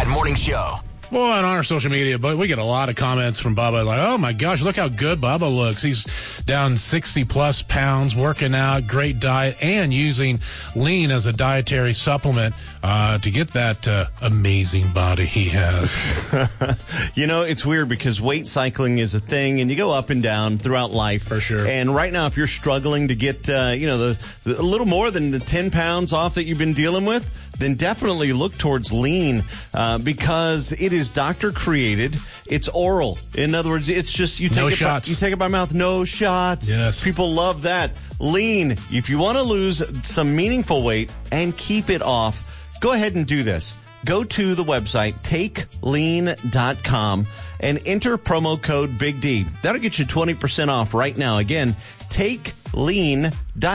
Chad Morning Show. Well, on our social media, but we get a lot of comments from Bubba like, oh my gosh, look how good Bubba looks. He's down 60 plus pounds, working out, great diet, and using lean as a dietary supplement to get that amazing body he has. You know, it's weird because weight cycling is a thing and you go up and down throughout life. For sure. And right now, if you're struggling to get, a little more than the 10 pounds off that you've been dealing with, then definitely look towards lean because it is doctor created. It's oral. In other words, it's just you take it by mouth, no shots. Yes. People love that. Lean. If you want to lose some meaningful weight and keep it off, go ahead and do this. Go to the website takelean.com and enter promo code Big D. That'll get you 20% off right now. Again, takelean.com,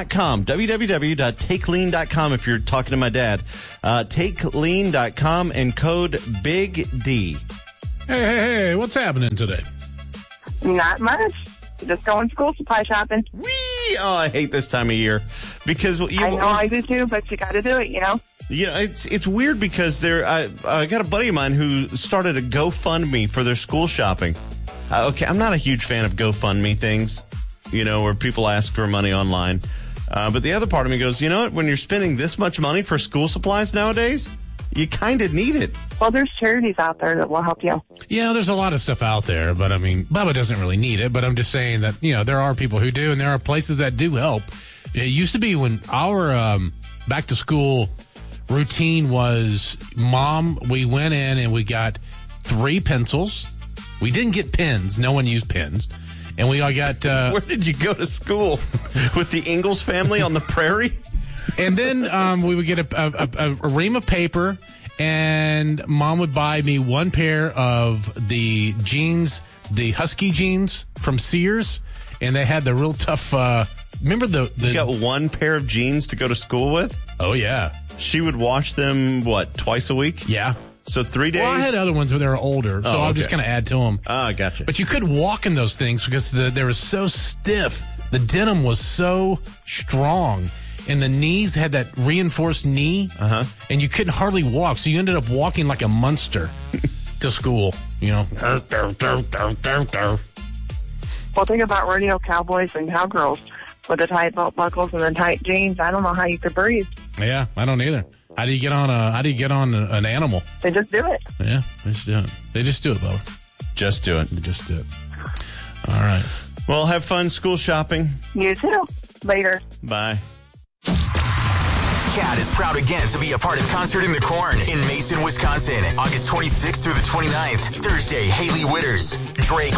www.takelean.com if you're talking to my dad. Takelean.com and code Big D. Hey, what's happening today? Not much. Just going school supply shopping. Oh, I hate this time of year because I know I do too, but you got to do it, you know. Yeah, it's weird because I got a buddy of mine who started a GoFundMe for their school shopping. Okay, I'm not a huge fan of GoFundMe things, where people ask for money online. But the other part of me goes, you know what? When you're spending this much money for school supplies nowadays, you kind of need it. Well, there's charities out there that will help you. Yeah, there's a lot of stuff out there, but I mean, Bubba doesn't really need it. But I'm just saying that, there are people who do, and there are places that do help. It used to be when our back to school routine was, Mom, we went in and we got 3 pencils. We didn't get pens. No one used pens. And we all got... Where did you go to school? With the Ingalls family on the prairie? And then we would get a ream of paper, and Mom would buy me 1 pair of the jeans, the Husky jeans from Sears, and they had the real tough... remember the... You got 1 pair of jeans to go to school with? Oh, yeah. She would wash them, twice a week? Yeah. So 3 days? Well, I had other ones where they were older, so I'll just kind of add to them. Oh, gotcha. But you couldn't walk in those things because they were so stiff. The denim was so strong, and the knees had that reinforced knee, and you couldn't hardly walk, so you ended up walking like a monster to school, Well, think about rodeo cowboys and cowgirls with the tight belt buckles and the tight jeans. I don't know how you could breathe. Yeah, I don't either. How do you get on an animal? They just do it. Yeah, they just do it. They just do it, Bubba. Just do it. They just do it. All right. Well, have fun school shopping. You too. Later. Bye. Chad is proud again to be a part of Concert in the Corn in Mason, Wisconsin, August 26th through the 29th. Thursday, Haley Witters, Drake